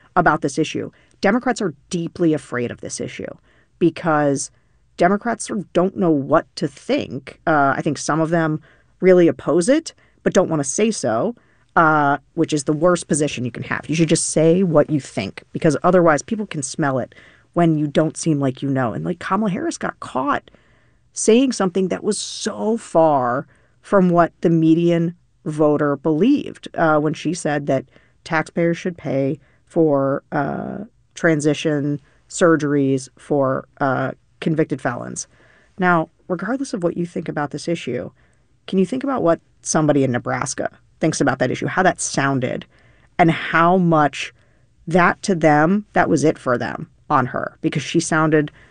about this issue. Democrats are deeply afraid of this issue because Democrats sort of don't know what to think. I think some of them really oppose it, but don't want to say so, which is the worst position you can have. You should just say what you think, because otherwise people can smell it when you don't seem like you know. And like Kamala Harris got caught saying something that was so far from what the median voter believed when she said that taxpayers should pay for transition surgeries for convicted felons. Now, regardless of what you think about this issue, can you think about what somebody in Nebraska thinks about that issue, how that sounded, and how much that to them, that was it for them on her, because she sounded